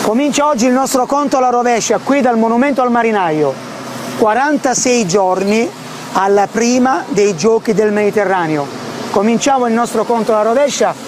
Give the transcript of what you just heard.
Comincia oggi il nostro conto alla rovescia qui dal Monumento al Marinaio. 46 giorni alla prima dei Giochi del Mediterraneo. Cominciamo il nostro conto alla rovescia